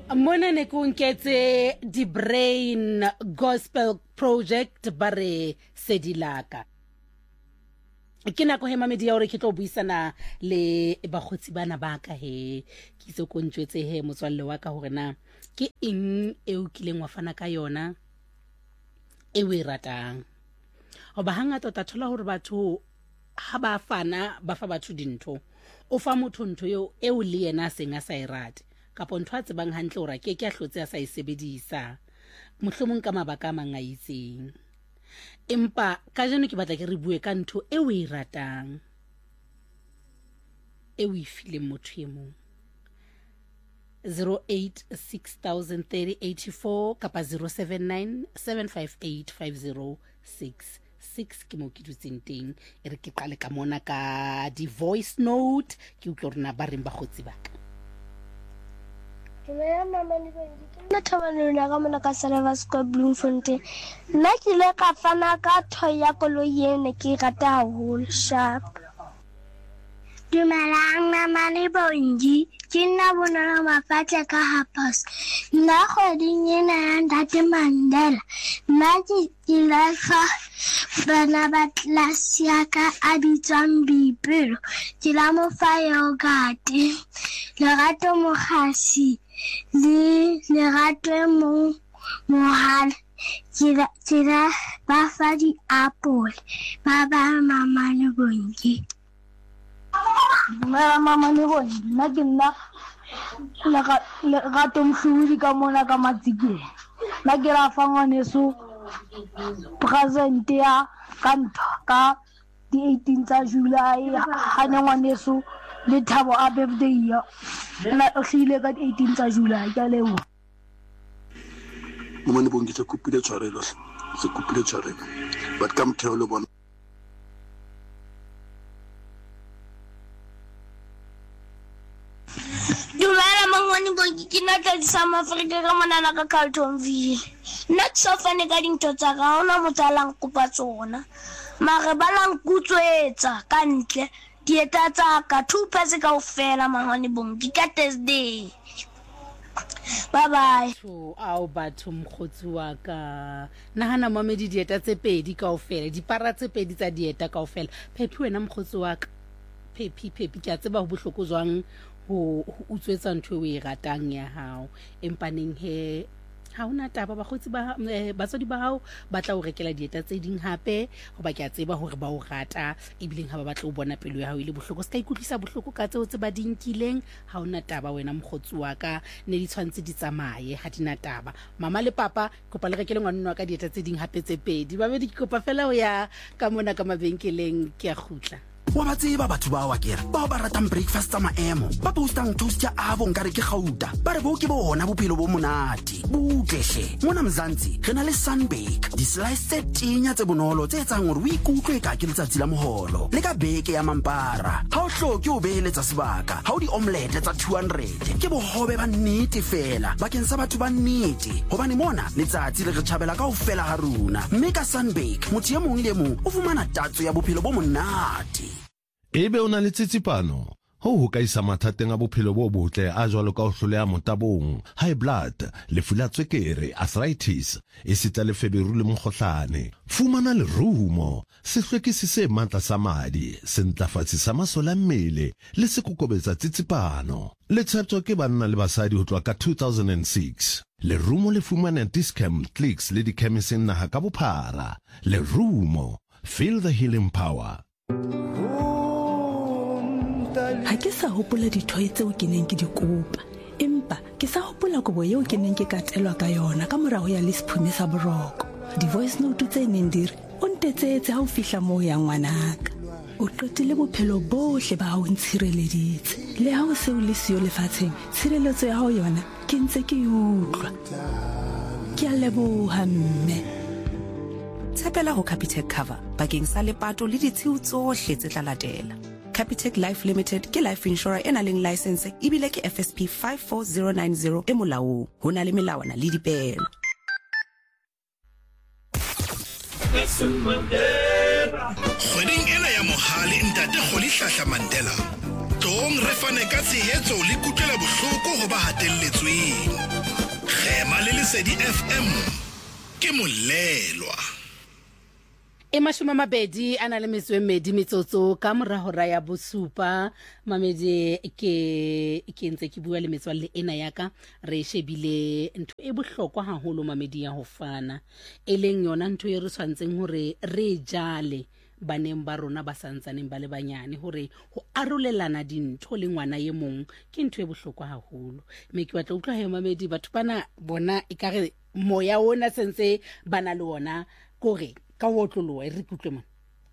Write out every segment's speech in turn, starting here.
Mona ne ko nketse di Brain Gospel Project bare sedilaka. Ke nako he mamedi ya hore ke tlo buisana le bagotsi bana ba ka he ke se ko ntjwetse he motswalle wa ka hore na ke eng e o kileng wa fana ka yona e o e ratang. Hoba hangata ta thola hore batho ha ba fana ba fa batho dintho o fa motho ntho e o le yena senga sa irate kapo ntho a tsebang hantle hore ke a hlotse a sa e sebedisa mohlomong ka mabaka a mang a itseng. Empa ka jeno ke batla ke re bue ka ntho e o e ratang e o e fileng motho e mong. 08603084 kapa 0797585066 ke mo ke dutseng teng e re ke qale ka mona ka di voice note ke utlwa rena ba reng ba gotsi baka. Dumela mama le bandi ke nna Thabanelo ka mona ka Salvas kwa Bloemfontein. Nna ke ile ka fana ka toy ya koloi ene ke rata haholo sharp. Dumelang mama le bandi ke nna Bonolo Mafatshe ka Hapos. Nna kgweding ena ya Ntate Mandela nna ke lafa bana ba klase ya ka a bitswang Boipelo ke la mo fa yogurt Lerato Mokgasi le Lerato mo Mohale ke la ba fa di apple ba mama le bonke. Mama le bonke nna ke nna Lerato Mhludi ka mona ka Matsikeng. Nna ke la fa ngwaneso present ya kanto ka di 18 tsa July ha ne ngwaneso le Thabo a birthday ya nna o hlile ka di 18 tsa July ka leo. Mama ne bonke se kupile tshwarelo but come tell le bona. Dumela mangwane bonke ke nna tla di South Africa ka monana ka Carltonville. Nna ke so fane ka dintho tsa ka ona motsalang kopa tsona mare ba lang kutswetsa ka ntle dieta tsa ka 2% kaofela mangwane bonke ka Thursday. Bye bye. Ao batho mkhotsi wa ka nahana mamedi dieta tse pedi kaofela dipara tse pedi tsa dieta kaofela. Phephi wena mkhotsi wa ka phephi ke a tseba ho bohloko jwang ho utswetsa ntho e ratang ya hao empaneng he ha una taba bagotsi ba batswadi ba hao ba tla o rekela dieta tse ding hape hoba ke a tseba hore ba o rata ebileng ha ba batla o bona pelo ya hao ile bohloko ska ikutlisa bohloko ka tseo tse ba dinkileng ha una taba wena mkhotsi wa ka ne di tshwantse di tsamaye ha dina taba mama le papa kopa le rekele ngwana wa ka dieta tse ding hape tse pedi ba be di kopa fela ho ya ka mona ka mabenkeleng ke a khutla. Wa ba tseba batho ba wa kere ba ba ratang breakfast tsa maemo ba postang toast ya abo nkare ke gauta ba re bo ke bona bophelo bo monate butlehle mona Mzansi re na le Sunbake di slice tse tinya tse bonolo tse etsang hore o ikutlwe ka ke letsatsi la moholo le ka beke ya mampara ha o hloke o beheletsa sebaka ha o di omelette tsa 200 ke bohobe ba nnete fela bakeng sa batho ba nnete hobane mona letsatsi le re tjhabela kaofela ha runa mme ka Sunbake motho e mong le mong o fumana tatso ya bophelo bo monate. Ebe o na le tsitsipano ho ka isa mathateng a bophelo bo botle a jwalo ka ho hloleha motabong high blood lefu la tswekere arthritis esita le feberu le mokgohlane fumana le rumo sehlwekisi se matla sa madi se ntlafatsi sa masola mmele le se kokobetsa tsitsipano le tsheptso ke banna le basadi ho tloa ka 2006 le rumo le fumana Discam Clicks le di chemising naha ka bophara le rumo feel the healing power. Ha ke sa hopola dithoe tseo ke neng ke di kopa empa ke sa hopola kobo eo ke neng ke katelwa ka yona ka morago ya lesiphume sa boroko di voice note tse neng dire o ntetsetse ha o fihla moo ya ngwanaka o qetile bophelo bohle ba hao ntshireleditse le ha o se o le siyo lefatsheng tshireletso ya hao yona ke ntse ke utlwa ke a leboha mme. Tshepela ho Capitec cover bakeng sa lepato le ditshiu tsohle tse tla latela. Capitec Life Limited ke life insurer ena leng license ebile ke FSP 54090 e molaong ho na le melawana le dipehelo. Kgweding ena ya mohale ntate Kgolihlahla Mandela moetlong re fane ka tshehetso le kutlwela bohloko ho ba hatelletsweng. Kgema le Lesedi FM ke molelwa. E mashome mabedi ana le metso e mmedi metsotso ka mora hora ya bosupa. Mamedi ke ntse ke bua le metswalle ena ya ka re shebile ntho e bohlokwa haholo mamedi ya ho fana e leng yona ntho e re tshwantseng hore re jale baneng ba rona ba santsaneng ba le banyane hore ho arolelana dintho le ngwana ye mong ke ntho e bohlokwa haholo. Me ke batla utlwa he mamedi batho bana bona ekare moya ona sentse bana le ona kore ka wotloloa re kutlwe mona.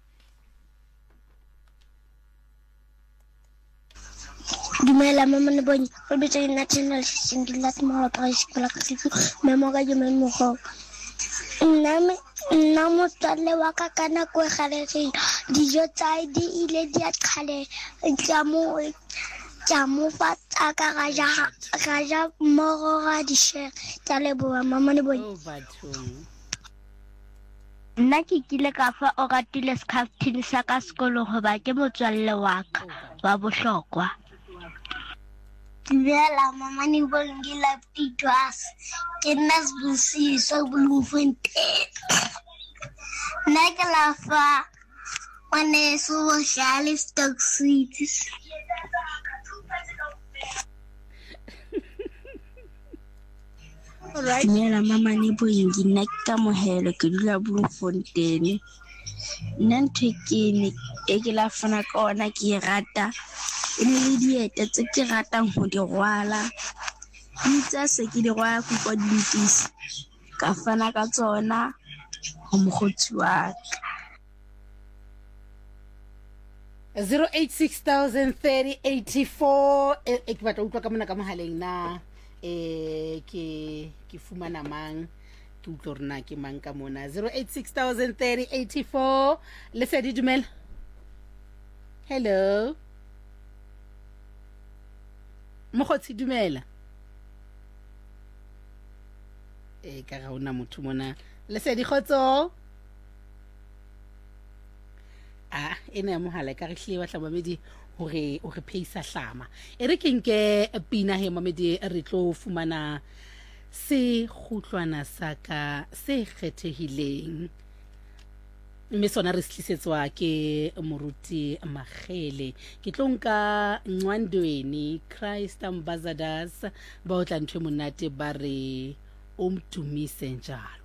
Dumela mama ne bone o bitsa national singular small price pala ka tliku memo ga jeme mo go nna motswalle wa ka kana ko galegeng dijo tsa di ile di a khale tja mo fa tsaka ga ja mo ga di share tsa leboa mama ne bone. Nna ke kile ka fa o ratile scaftini sa ka sekolong hoba ke motswalle wa ka wa bohlokwa. Dumela mama ne bongi lapti twas ke nas busi so Bloemfontein. Nna ke la fa one so shale stock sweets. Alright. Dumela mama ne bongi nna ka mohelo ke dula Bloemfontein. Nna ntho ke la fana ka ona ke rata e le dieta tse ke ratang ho di rwala ditsa se ke di rwala go kwa ditisi ka fana ka tsona ho mogotsi wa 086,030,84 e ke batla utlwa ka mona ka mohaleng na ke fumana mang ke utlwa rena ke mang ka mona 086,030,84 Lesedi dumela. Hello Mogotsi dumela. Ka ga ona motho mona Lesedi khotso. Ena ya mohala ka re hle wa tlamamedi hore o re pheisa hlama e re kenke pina he mamedi re tlo fumana se khutlwana saka se khethehileng mme sona re slisetswa ke moruti Magele ke tlonka Ncwandweni Christ Ambassadors ba o tla ntwe monate ba re o mtumise njalo.